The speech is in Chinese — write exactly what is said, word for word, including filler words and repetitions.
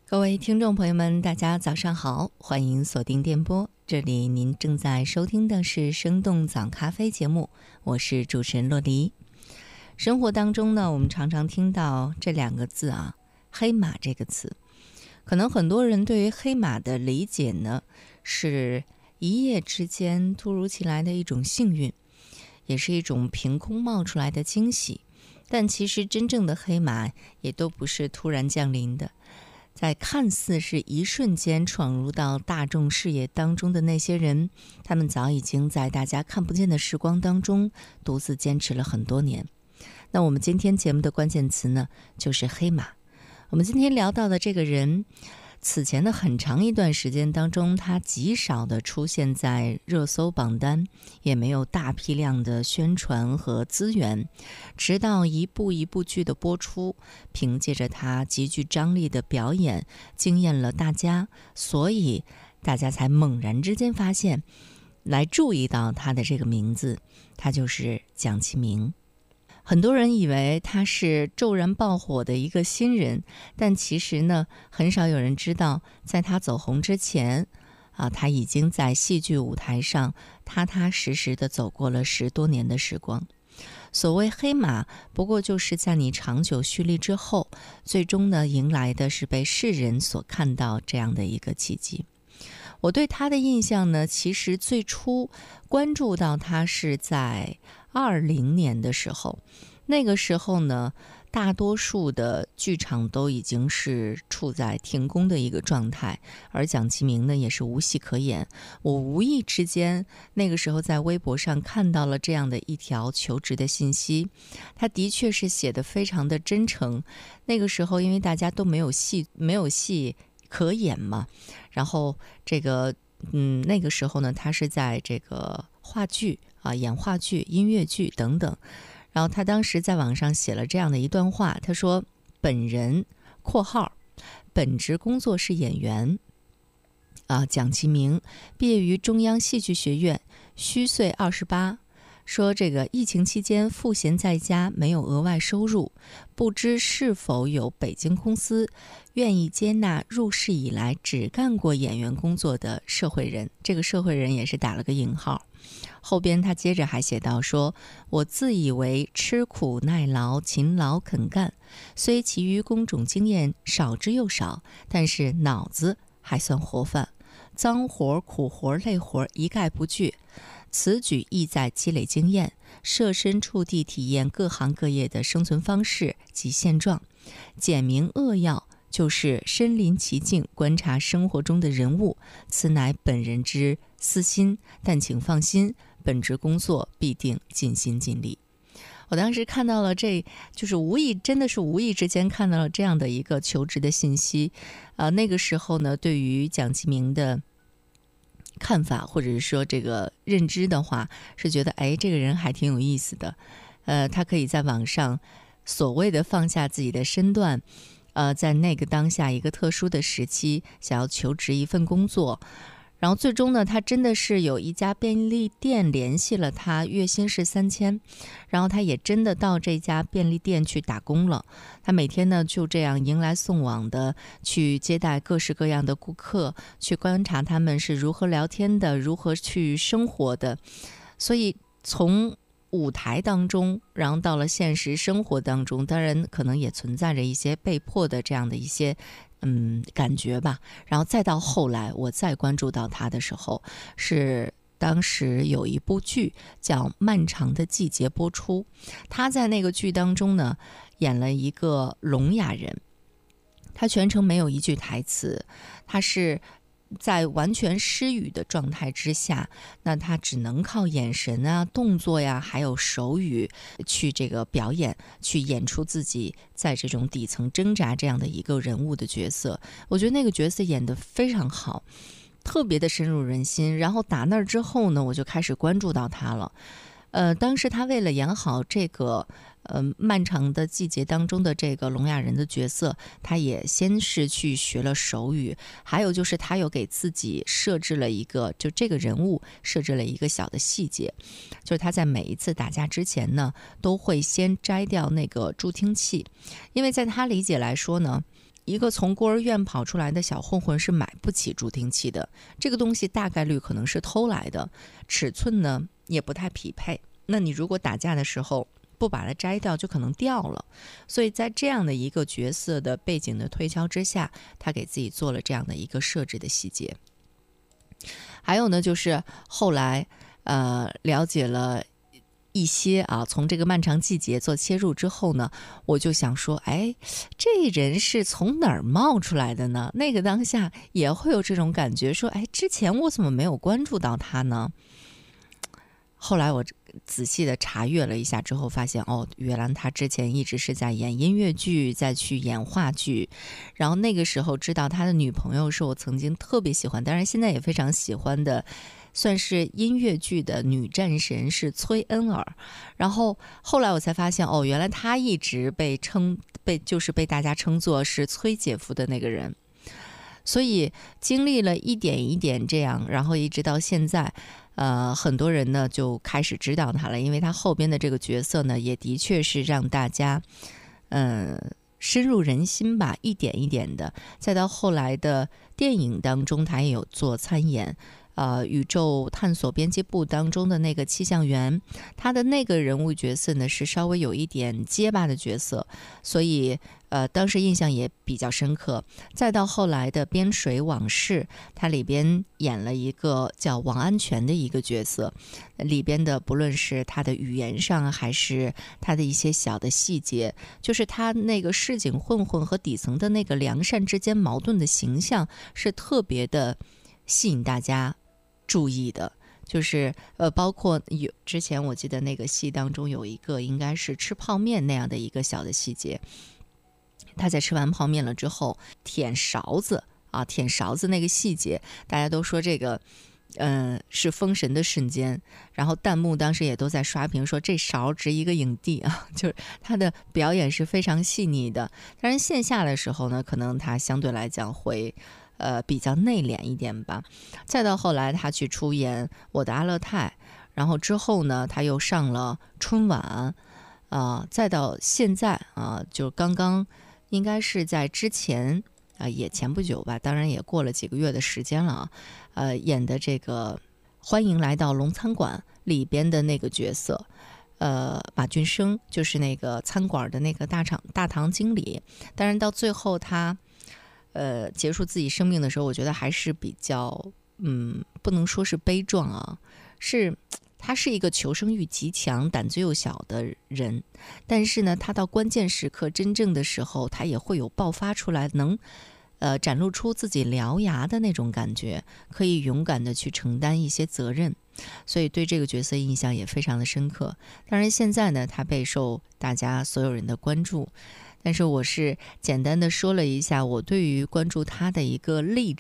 各位听众朋友们，大家早上好，欢迎锁定电波，这里您正在收听的是生动早咖啡节目，我是主持人洛黎。生活当中呢，我们常常听到这两个字啊，黑马这个词。可能很多人对于黑马的理解呢，是一夜之间突如其来的一种幸运，也是一种凭空冒出来的惊喜。但其实真正的黑马也都不是突然降临的，在看似是一瞬间闯入到大众视野当中的那些人，他们早已经在大家看不见的时光当中独自坚持了很多年。那我们今天节目的关键词呢，就是黑马。我们今天聊到的这个人，此前的很长一段时间当中，他极少的出现在热搜榜单，也没有大批量的宣传和资源，直到一部一部剧的播出，凭借着他极具张力的表演惊艳了大家，所以大家才猛然之间发现，来注意到他的这个名字，他就是蒋奇明。很多人以为他是骤然爆火的一个新人，但其实呢，很少有人知道，在他走红之前啊，他已经在戏剧舞台上踏踏实实地走过了十多年的时光。所谓黑马，不过就是在你长久蓄力之后，最终呢，迎来的是被世人所看到这样的一个契机。我对他的印象呢，其实最初关注到他是在二零年的时候，那个时候呢，大多数的剧场都已经是处在停工的一个状态，而蒋奇明呢也是无戏可演。我无意之间那个时候在微博上看到了这样的一条求职的信息，他的确是写得非常的真诚。那个时候因为大家都没有戏没有戏可演嘛，然后这个嗯那个时候呢，他是在这个话剧啊演话剧、音乐剧等等。然后他当时在网上写了这样的一段话，他说：“本人（括号）本职工作是演员啊，蒋奇明，毕业于中央戏剧学院，虚岁二十八。”说这个疫情期间赋闲在家，没有额外收入，不知是否有北京公司愿意接纳入世以来只干过演员工作的社会人。这个社会人也是打了个引号。后边他接着还写到说：“我自以为吃苦耐劳、勤劳肯干，虽其余工种经验少之又少，但是脑子还算活泛，脏活、苦活、累活一概不惧。此举意在积累经验，设身处地体验各行各业的生存方式及现状。简明扼要，就是身临其境观察生活中的人物，此乃本人之私心，但请放心，本职工作必定尽心尽力。”我当时看到了这，就是无意，真的是无意之间看到了这样的一个求职的信息。呃，那个时候呢，对于蒋奇明的看法或者是说这个认知的话，是觉得哎，这个人还挺有意思的。呃，他可以在网上所谓的放下自己的身段，呃，在那个当下一个特殊的时期，想要求职一份工作。然后最终呢，他真的是有一家便利店联系了他，月薪是三千，然后他也真的到这家便利店去打工了。他每天呢就这样迎来送往的去接待各式各样的顾客，去观察他们是如何聊天的，如何去生活的。所以从舞台当中，然后到了现实生活当中，当然可能也存在着一些被迫的这样的一些嗯感觉吧。然后再到后来我再关注到他的时候，是当时有一部剧叫《漫长的季节》播出，他在那个剧当中呢演了一个聋哑人，他全程没有一句台词，他是在完全失语的状态之下，那他只能靠眼神啊、动作呀，还有手语去这个表演，去演出自己在这种底层挣扎这样的一个人物的角色。我觉得那个角色演得非常好，特别的深入人心。然后打那儿之后呢，我就开始关注到他了。呃，当时他为了演好这个呃漫长的季节当中的这个聋哑人的角色，他也先是去学了手语，还有就是他有给自己设置了一个，就这个人物设置了一个小的细节，就是他在每一次打架之前呢，都会先摘掉那个助听器，因为在他理解来说呢， 一个从孤儿院跑出来的小混混是买不起助听器的，这个东西大概率可能是偷来的，尺寸呢也不太匹配。那你如果打架的时候不把它摘掉，就可能掉了。所以在这样的一个角色的背景的推敲之下，他给自己做了这样的一个设置的细节。还有呢，就是后来呃了解了一些啊，从这个漫长季节做切入之后呢，我就想说，哎，这人是从哪儿冒出来的呢？那个当下也会有这种感觉，说，哎，之前我怎么没有关注到他呢？后来我仔细的查阅了一下之后，发现哦，原来他之前一直是在演音乐剧，再去演话剧。然后那个时候知道他的女朋友是我曾经特别喜欢，当然现在也非常喜欢的，算是音乐剧的女战神是崔恩尔。然后后来我才发现，哦，原来他一直被称被就是被大家称作是崔姐夫的那个人。所以经历了一点一点这样，然后一直到现在，呃，很多人呢就开始知道他了，因为他后边的这个角色呢，也的确是让大家，嗯、呃，深入人心吧，一点一点的。再到后来的电影当中，他也有做参演。呃，宇宙探索编辑部当中的那个气象员，他的那个人物角色呢是稍微有一点结巴的角色，所以呃当时印象也比较深刻。再到后来的边水往事，他里边演了一个叫王安全的一个角色，里边的不论是他的语言上还是他的一些小的细节，就是他那个市井混混和底层的那个良善之间矛盾的形象是特别的吸引大家注意的。就是呃，包括有之前我记得那个戏当中有一个应该是吃泡面那样的一个小的细节，他在吃完泡面了之后舔勺子啊，舔勺子那个细节，大家都说这个嗯，是封神的瞬间，然后弹幕当时也都在刷屏说这勺值一个影帝啊，就是他的表演是非常细腻的。但是线下的时候呢，可能他相对来讲会呃比较内敛一点吧。再到后来他去出演《我的阿勒泰》，然后之后呢他又上了春晚啊、呃，再到现在啊、呃，就刚刚应该是在之前啊、呃，也前不久吧，当然也过了几个月的时间了啊。呃，演的这个欢迎来到龙餐馆里边的那个角色，呃，马俊生就是那个餐馆的那个大厂大堂经理。当然到最后他呃结束自己生命的时候，我觉得还是比较嗯，不能说是悲壮啊，是他是一个求生欲极强、胆子又小的人，但是呢，他到关键时刻真正的时候，他也会有爆发出来，能呃，展露出自己獠牙的那种感觉，可以勇敢的去承担一些责任，所以对这个角色印象也非常的深刻。当然现在呢，他备受大家所有人的关注，但是我是简单的说了一下我对于关注他的一个历